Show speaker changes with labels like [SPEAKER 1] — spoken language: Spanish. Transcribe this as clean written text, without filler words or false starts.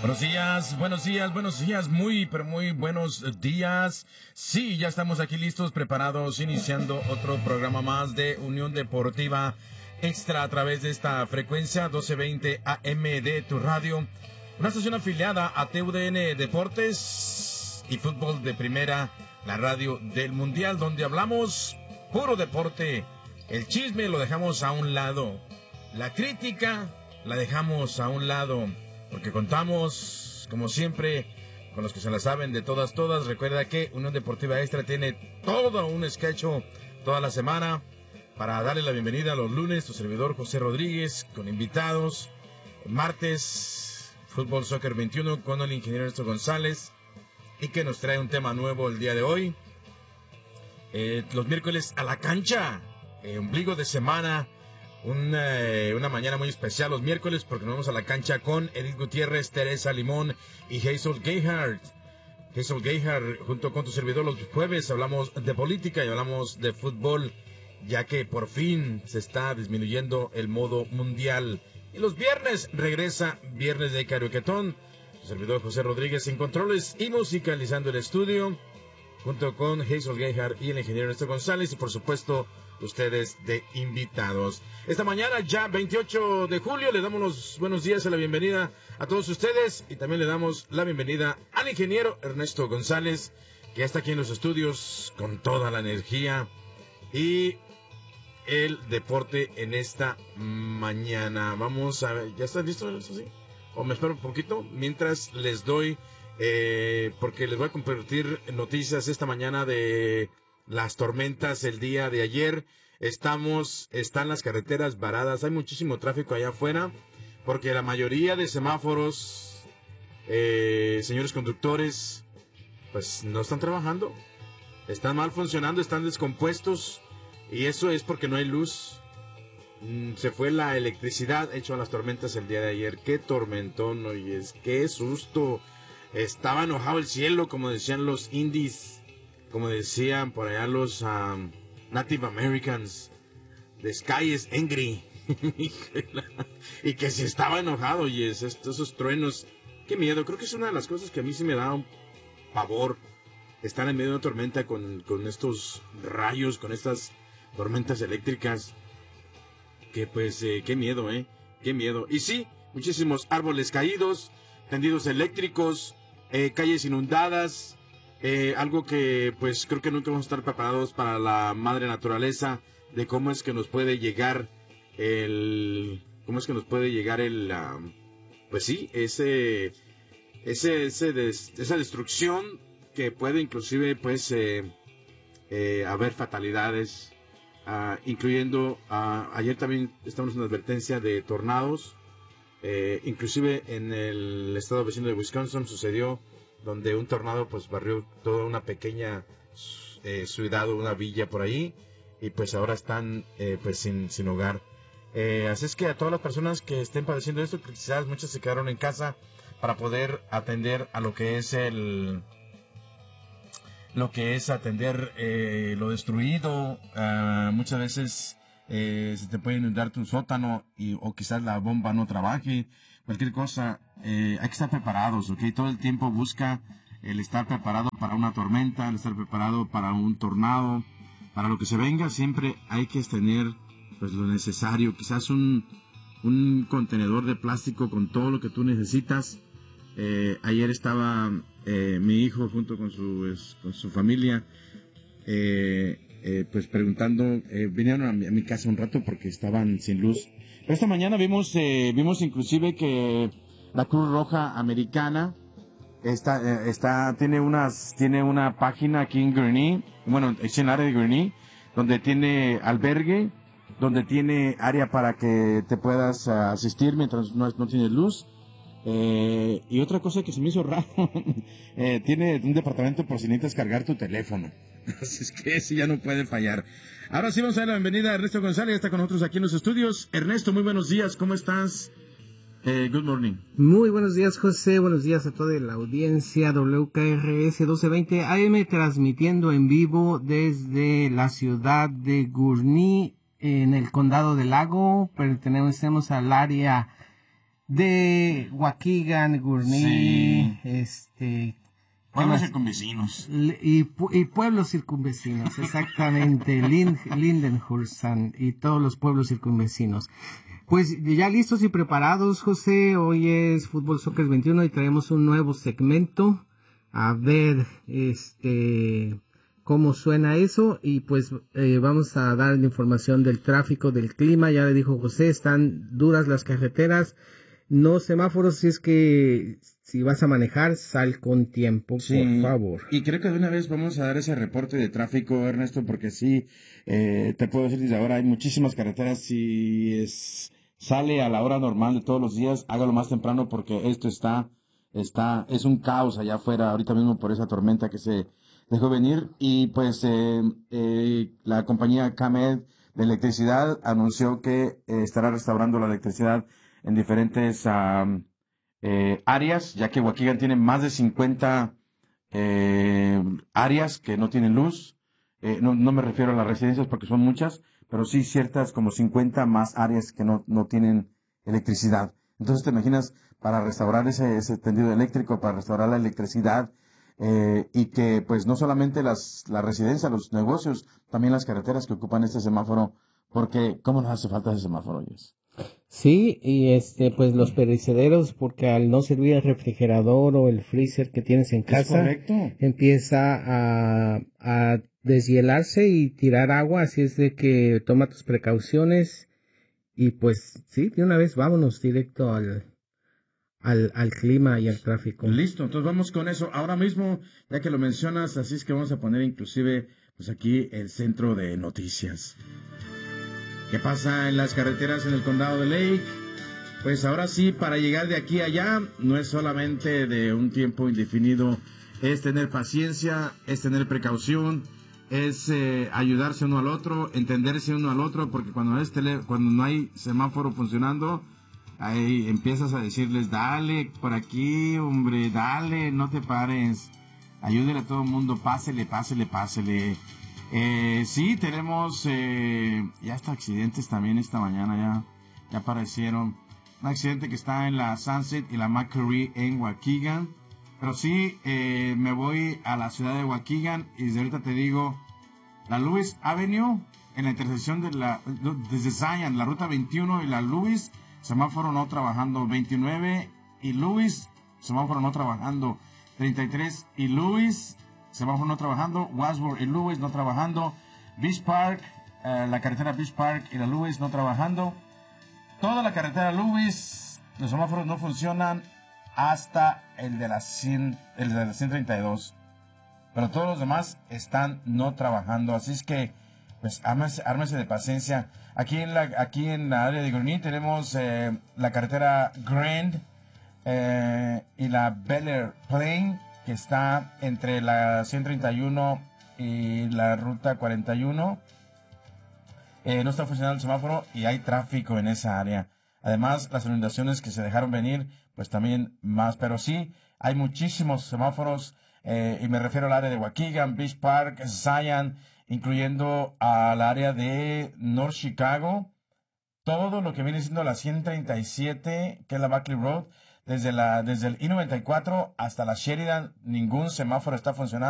[SPEAKER 1] Buenos días, muy, pero muy buenos días. Sí, ya estamos aquí listos, preparados, iniciando otro programa más de Unión Deportiva Extra a través de esta frecuencia 1220 AM de tu radio. Una estación afiliada a TUDN Deportes y Fútbol de Primera, la radio del Mundial, donde hablamos puro deporte. El chisme lo dejamos a un lado. La crítica la dejamos a un lado. Porque contamos, como siempre, con los que se la saben de todas. Recuerda que Unión Deportiva Extra tiene todo un sketcho toda la semana para darle la bienvenida a los lunes. Tu servidor José Rodríguez con invitados. Martes, Fútbol Soccer 21 con el ingeniero Ernesto González. Y que nos trae un tema nuevo el día de hoy. Los miércoles a la cancha. Ombligo de semana. Una mañana muy especial los miércoles porque nos vamos a la cancha con Edith Gutiérrez, Teresa Limón y Hazel Gayhart. Hazel Gayhart junto con tu servidor los jueves hablamos de política y hablamos de fútbol, ya que por fin se está disminuyendo el modo mundial. Y los viernes regresa Viernes de Karaoketón. Tu servidor José Rodríguez en controles y musicalizando el estudio junto con Hazel Gayhart y el ingeniero Ernesto González y por supuesto ustedes de invitados. Esta mañana ya 28 de julio le damos los buenos días y la bienvenida a todos ustedes y también le damos la bienvenida al ingeniero Ernesto González, que ya está aquí en los estudios con toda la energía y el deporte en esta mañana. Vamos a ver, ¿ya está listo eso sí? ¿O me espero un poquito? Mientras les doy, porque les voy a compartir noticias esta mañana de las tormentas el día de ayer. Están las carreteras varadas, hay muchísimo tráfico allá afuera, porque la mayoría de semáforos, señores conductores, pues no están trabajando, están mal funcionando, están descompuestos, y eso es porque no hay luz. Se fue la electricidad hecho a las tormentas el día de ayer. Qué tormentón, oyes, qué susto. Estaba enojado el cielo, como decían los indies, como decían por allá los Native Americans. The sky is angry. Y que si estaba enojado, y esos truenos. Qué miedo, creo que es una de las cosas que a mí sí me da un pavor. Estar en medio de una tormenta con estos rayos, con estas tormentas eléctricas. Que pues, qué miedo, qué miedo. Y sí, muchísimos árboles caídos, tendidos eléctricos, calles inundadas. Algo que pues creo que nunca vamos a estar preparados para la madre naturaleza, de cómo es que nos puede llegar pues sí, esa destrucción que puede inclusive pues haber fatalidades, incluyendo ayer también estamos en una advertencia de tornados, inclusive en el estado vecino de Wisconsin sucedió, donde un tornado pues barrió toda una pequeña ciudad o una villa por ahí, y pues ahora están pues sin hogar. Así es que a todas las personas que estén padeciendo esto, quizás muchas se quedaron en casa para poder atender a lo que es atender lo destruido. Muchas veces se te puede inundar tu sótano o quizás la bomba no trabaje. Cualquier cosa, hay que estar preparados, ¿ok? Todo el tiempo busca el estar preparado para una tormenta, el estar preparado para un tornado, para lo que se venga. Siempre hay que tener pues lo necesario, quizás un contenedor de plástico con todo lo que tú necesitas. Ayer estaba mi hijo junto con su familia, pues preguntando, vinieron a mi casa un rato porque estaban sin luz. Pero esta mañana vimos inclusive que la Cruz Roja Americana tiene una página aquí en Gurnee, bueno, es en el área de Gurnee, donde tiene albergue, donde tiene área para que te puedas asistir mientras no tienes luz. Y otra cosa que se me hizo raro, tiene un departamento por si necesitas cargar tu teléfono. Así es que ese ya no puede fallar. Ahora sí vamos a dar la bienvenida a Ernesto González, está con nosotros aquí en los estudios. Ernesto, muy buenos días, ¿cómo estás? Good morning.
[SPEAKER 2] Muy buenos días, José, buenos días a toda la audiencia. WKRS 1220 AM transmitiendo en vivo desde la ciudad de Gurnee, en el condado del Lago. Pertenecemos al área de Waukegan, Gurnee,
[SPEAKER 1] sí. Pueblos circunvecinos.
[SPEAKER 2] Y pueblos circunvecinos, exactamente. Lindenhurst y todos los pueblos circunvecinos. Pues ya listos y preparados, José. Hoy es Fútbol Soccer 21 y traemos un nuevo segmento. A ver, cómo suena eso. Y pues vamos a dar la información del tráfico, del clima. Ya le dijo José, están duras las carreteras. No semáforos, si es que si vas a manejar, sal con tiempo,
[SPEAKER 1] Sí,
[SPEAKER 2] por favor.
[SPEAKER 1] y creo que de una vez vamos a dar ese reporte de tráfico, Ernesto, porque sí, te puedo decir desde ahora, hay muchísimas carreteras. Si sale a la hora normal de todos los días, hágalo más temprano porque esto es un caos allá afuera, ahorita mismo por esa tormenta que se dejó venir. Y pues la compañía CAMED de electricidad anunció que estará restaurando la electricidad en diferentes áreas, ya que Waukegan tiene más de 50 áreas que no tienen luz. No me refiero a las residencias porque son muchas, pero sí ciertas como 50 más áreas que no tienen electricidad. Entonces te imaginas, para restaurar ese tendido eléctrico, para restaurar la electricidad, y que pues no solamente las residencias, los negocios, también las carreteras que ocupan este semáforo, porque ¿cómo nos hace falta ese semáforo, Jess?
[SPEAKER 2] Sí, y pues los perecederos, porque al no servir el refrigerador o el freezer que tienes en
[SPEAKER 1] Es
[SPEAKER 2] casa,
[SPEAKER 1] correcto.
[SPEAKER 2] empieza a deshielarse y tirar agua, así es de que toma tus precauciones y pues sí, de una vez vámonos directo al clima y al tráfico.
[SPEAKER 1] Listo, entonces vamos con eso. Ahora mismo, ya que lo mencionas, así es que vamos a poner inclusive pues aquí el centro de noticias. ¿Qué pasa en las carreteras en el condado de Lake? Pues ahora sí, para llegar de aquí a allá, no es solamente de un tiempo indefinido, es tener paciencia, es tener precaución, es ayudarse uno al otro, entenderse uno al otro, porque cuando no hay semáforo funcionando, ahí empiezas a decirles, dale por aquí, hombre, dale, no te pares, ayúdele a todo el mundo, pásele. Sí, tenemos ya hasta accidentes también esta mañana, ya aparecieron. Un accidente que está en la Sunset y la McCurry en Waukegan. Pero sí, me voy a la ciudad de Waukegan y desde ahorita te digo, la Lewis Avenue, en la intersección desde Zion, la ruta 21 y la Lewis, semáforo no trabajando. 29 y Lewis, semáforo no trabajando. 33 y Lewis, semáforo no trabajando. Wadsworth y Lewis no trabajando. Beach Park, la carretera Beach Park y la Lewis no trabajando. Toda la carretera Lewis, los semáforos no funcionan hasta el de la 132. Pero todos los demás están no trabajando. Así es que, pues, ármese de paciencia. Aquí en la área de Gurnee tenemos la carretera Grand y la Bel Air Plain, que está entre la 131 y la ruta 41. No está funcionando el semáforo y hay tráfico en esa área. Además, las inundaciones que se dejaron venir, pues también más. Pero sí, hay muchísimos semáforos, y me refiero al área de Waukegan, Beach Park, Zion, incluyendo al área de North Chicago. Todo lo que viene siendo la 137, que es la Buckley Road, desde el I-94 hasta la Sheridan, ningún semáforo está funcionando.